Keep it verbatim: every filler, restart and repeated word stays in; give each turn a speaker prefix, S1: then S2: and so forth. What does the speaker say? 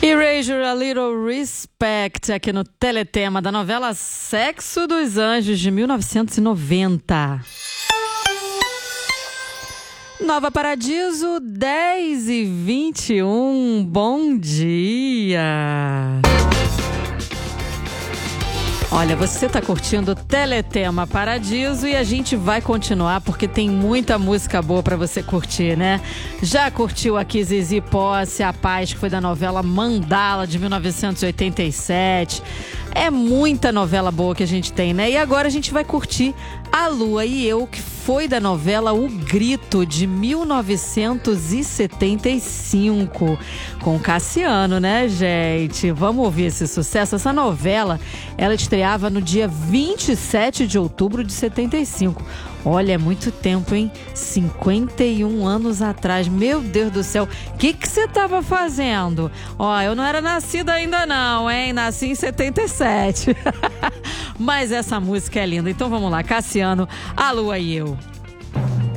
S1: Erasure, a Little Respect, aqui no Teletema da novela Sexo dos Anjos, de mil novecentos e noventa. Nova Paradiso, dez e vinte e um, bom dia! Olha, você tá curtindo o Teletema Paradiso e a gente vai continuar porque tem muita música boa pra você curtir, né? Já curtiu aqui Zizi Posse, A Paz, que foi da novela Mandala, de mil novecentos e oitenta e sete. É muita novela boa que a gente tem, né? E agora a gente vai curtir A Lua e Eu, que foi da novela O Grito, de mil novecentos e setenta e cinco. Com Cassiano, né, gente? Vamos ouvir esse sucesso. Essa novela, ela estreava no dia vinte e sete de outubro de setenta e cinco. Olha, é muito tempo, hein? cinquenta e um anos atrás. Meu Deus do céu. O que que você tava fazendo? Ó, eu não era nascida ainda não, hein? Nasci em setenta e sete. Mas essa música é linda. Então vamos lá. Cassiano, A Lua e Eu.